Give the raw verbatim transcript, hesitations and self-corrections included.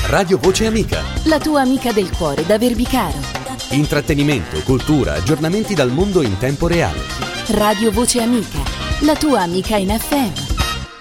Radio Voce Amica. La tua amica del cuore da Verbicaro. Intrattenimento, cultura, aggiornamenti dal mondo in tempo reale. Radio Voce Amica, la tua amica in F M.